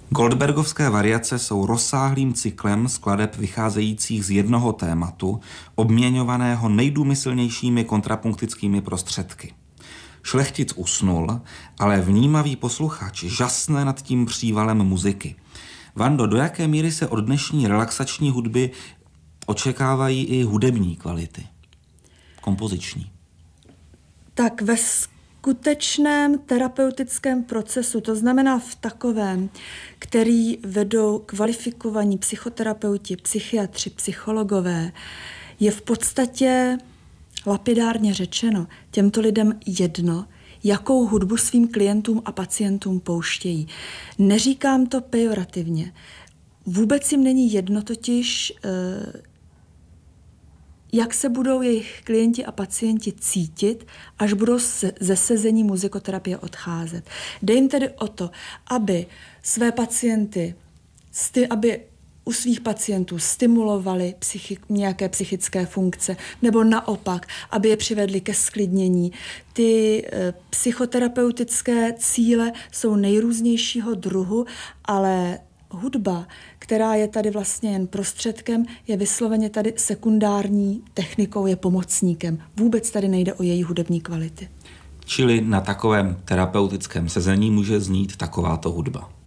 Goldbergovské variace jsou rozsáhlým cyklem skladeb vycházejících z jednoho tématu, obměňovaného nejdůmyslnějšími kontrapunktickými prostředky. Šlechtic usnul, ale vnímavý posluchač žasne nad tím přívalem muziky. Vando, do jaké míry se od dnešní relaxační hudby očekávají i hudební kvality? Kompoziční. Tak ve skutečném terapeutickém procesu, to znamená v takovém, který vedou kvalifikovaní psychoterapeuti, psychiatři, psychologové, je v podstatě lapidárně řečeno těmto lidem jedno, jakou hudbu svým klientům a pacientům pouštějí. Neříkám to pejorativně. Vůbec jim není jedno totiž, jak se budou jejich klienti a pacienti cítit, až budou ze sezení muzikoterapie odcházet. Jde jim tedy o to, aby své pacienty, aby u svých pacientů stimulovali nějaké psychické funkce, nebo naopak, aby je přivedli ke zklidnění. Ty psychoterapeutické cíle jsou nejrůznějšího druhu, ale hudba, která je tady vlastně jen prostředkem, je vysloveně tady sekundární technikou, je pomocníkem. Vůbec tady nejde o její hudební kvality. Čili na takovém terapeutickém sezení může znít takováto hudba.